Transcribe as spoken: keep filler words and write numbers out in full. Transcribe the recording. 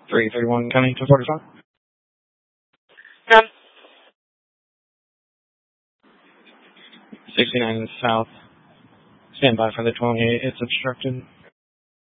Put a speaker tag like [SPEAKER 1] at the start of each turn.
[SPEAKER 1] three thirty-one County to forty-five.
[SPEAKER 2] Um,
[SPEAKER 1] sixty-nine South. Stand by for the twenty-eight. It's obstructed.